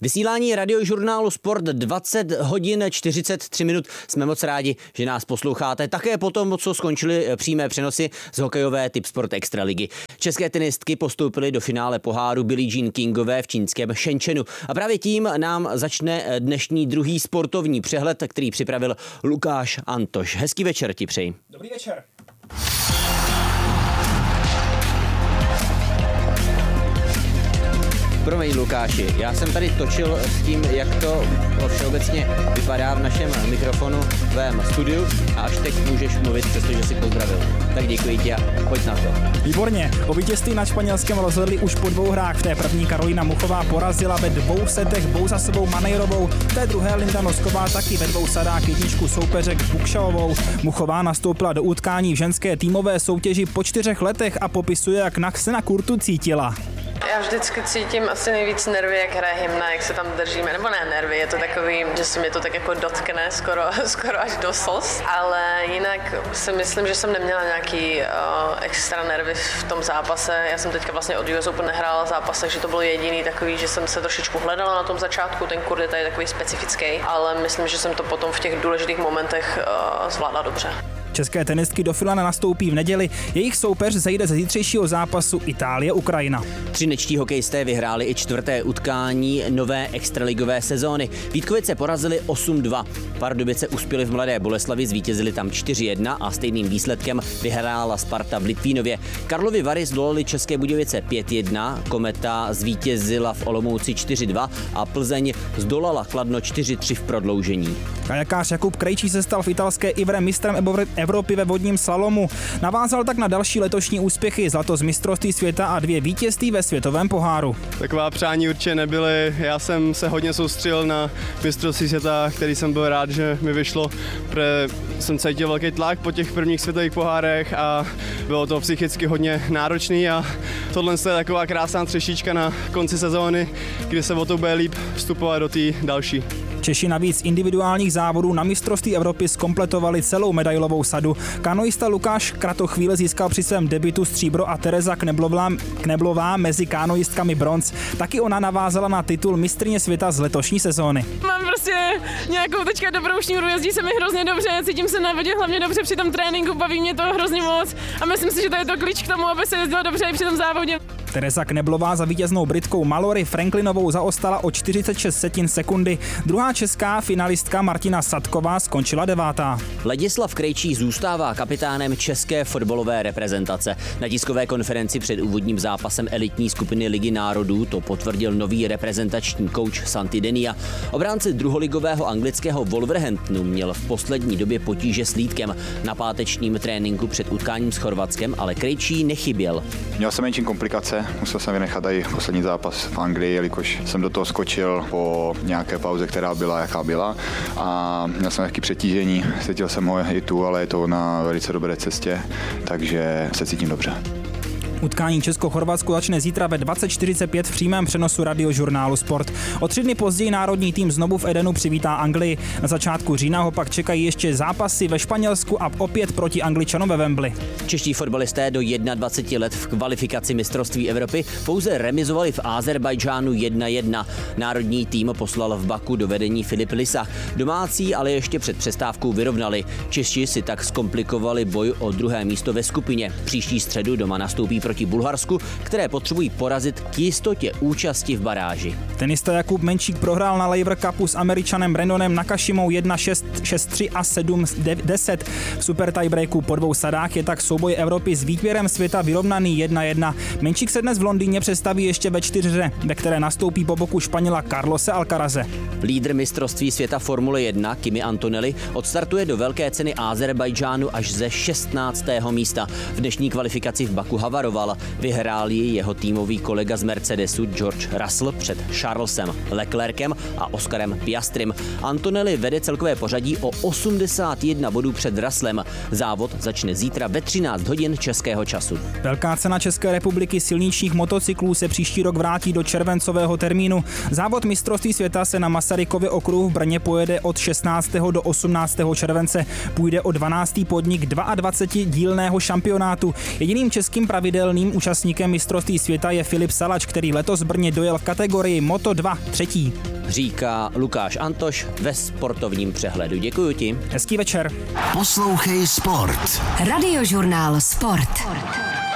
Vysílání radiožurnálu Sport 20 hodin 43 minut. Jsme moc rádi, že nás posloucháte. Také po tom, co skončily přímé přenosy z hokejové Tipsport Extraligy. České tenistky postoupily do finále poháru Billie Jean Kingové v čínském Shenzhenu. A právě tím nám začne dnešní druhý sportovní přehled, který připravil Lukáš Antoš. Hezký večer ti přeji. Dobrý večer. Promiň, Lukáši, já jsem tady točil s tím, jak to všeobecně vypadá v našem mikrofonu v tvém studiu a až teď můžeš mluvit, přestože jsi pozdravil. Tak děkuji ti a pojď na to. Výborně. O vítězství nad Španělskem rozhodli už po 2 hrách. V té první Karolína Muchová porazila ve 2 setech Bouzasovou Manejrovou. V té druhé Linda Nosková taky ve 2 sadách jedničku soupeřek Bukšaovou. Muchová nastoupila do utkání v ženské týmové soutěži po 4 letech a popisuje, jak se na kurtu cítila. Já vždycky cítím asi nejvíc nervy, jak hraje hymna, jak se tam držíme, nebo ne nervy, je to takový, že se mě to tak jako dotkne skoro až do slz, ale jinak si myslím, že jsem neměla nějaký extra nervy v tom zápase. Já jsem teďka vlastně od US Open nehrála zápas, takže to bylo jediný takový, že jsem se trošičku hledala na tom začátku, ten kurd je tady takový specifický, ale myslím, že jsem to potom v těch důležitých momentech zvládla dobře. České tenistky do finále nastoupí v neděli. Jejich soupeř zejde ze zítřejšího zápasu Itálie-Ukrajina. Třinečtí hokejisté vyhráli i 4. utkání nové extraligové sezóny. Vítkovice porazili 8-2. Pardubice uspěli v Mladé Boleslavi, zvítězili tam 4-1 a stejným výsledkem vyhrála Sparta v Litvínově. Karlovy Vary zdolali České Budějovice 5-1, Kometa zvítězila v Olomouci 4-2 a Plzeň zdolala Kladno 4-3 v prodloužení. Kajakář Jakub Krejčí se stal v italské Ivre mistrem Evropy ve vodním slalomu. Navázal tak na další letošní úspěchy, zlato z mistrovství světa a 2 vítězství ve světovém poháru. Taková přání určitě nebyly. Já jsem se hodně soustředil na mistrovství světa, který jsem byl rád, že mi vyšlo, protože jsem cítil velký tlak po těch prvních světových pohárech a bylo to psychicky hodně náročný a tohle je taková krásná třešíčka na konci sezóny, kdy se o to bude líp vstupovat do té další. Češi navíc individuálních závodů na mistrovství Evropy zkompletovali celou medailovou sadu. Kanoista Lukáš Kratochvíl získal při svém debutu stříbro a Tereza Kneblová mezi kanoistkami bronz. Taky ona navázala na titul mistryně světa z letošní sezóny. Mám prostě nějakou teďka dobrou šňůru, jezdí se mi hrozně dobře, cítím se na vodě hlavně dobře při tom tréninku, baví mě to hrozně moc a myslím si, že to je to klíč k tomu, aby se jezdilo dobře i při tom závodě. Tereza Kneblová za vítěznou Britkou Mallory Franklinovou zaostala o 46 sekundy. Druhá česká finalistka Martina Sadková skončila 9. Ladislav Krejčí zůstává kapitánem české fotbalové reprezentace. Na tiskové konferenci před úvodním zápasem elitní skupiny Ligy národů to potvrdil nový reprezentační kouč Santi Denia. Obránce druholigového anglického Wolverhamptonu měl v poslední době potíže s lítkem. Na pátečním tréninku před utkáním s Chorvatskem ale Krejčí nechyběl. Měl jsem menší komplikace, musel jsem vynechat i poslední zápas v Anglii, jelikož jsem do toho skočil po nějaké pauze, která byla, jaká byla, a měl jsem nějaké přetížení, cítil jsem ho i tu, ale je to na velice dobré cestě, takže se cítím dobře. Utkání Česko-Chorvatsko začne zítra ve 20:45 v přímém přenosu radiožurnálu Sport. O 3 dny později národní tým znovu v Edenu přivítá Anglii. Na začátku října ho pak čekají ještě zápasy ve Španělsku a opět proti Angličanům ve Wembley. Čeští fotbalisté do 21 let v kvalifikaci mistrovství Evropy pouze remizovali v Azerbajdžánu 1-1. Národní tým poslal v Baku do vedení Filip Lisa. Domácí ale ještě před přestávkou vyrovnali. Češi si tak zkomplikovali boj o 2. místo ve skupině. Příští středu doma nastoupí proti Bulharsku, které potřebují porazit k jistotě účasti v baráži. Tenista Jakub Menčík prohrál na Laver Cupu s Američanem Brandonem Nakashimou 1-6, 6-3 a 7-10. V super tiebreaku po 2 sadách je tak souboj Evropy s výtvěrem světa vyrovnaný 1-1. Menčík se dnes v Londýně představí ještě ve 4, ve které nastoupí po boku Španěla Carlose Alcaraze. Lídr mistrovství světa Formule 1 Kimi Antonelli odstartuje do velké ceny Azerbajdžánu až ze 16. místa. V dnešní kvalifikaci v Baku havaroval. Vyhrál ji jeho týmový kolega z Mercedesu George Russell před Charlesem Leclerkem a Oscarem Piastrym. Antonelli vede celkové pořadí o 81 bodů před Russellem. Závod začne zítra ve 13 hodin českého času. Velká cena České republiky silničních motocyklů se příští rok vrátí do červencového termínu. Závod mistrovství světa se na Masarykově okruhu v Brně pojede od 16. do 18. července. Půjde o 12. podnik 22 dílného šampionátu. Jediným českým pravidelným silným účastníkem mistrovství světa je Filip Salač, který letos v Brně dojel v kategorii Moto2 třetí. Říká Lukáš Antoš ve sportovním přehledu. Děkuji ti. Hezký večer. Poslouchej sport. Radiožurnál Sport.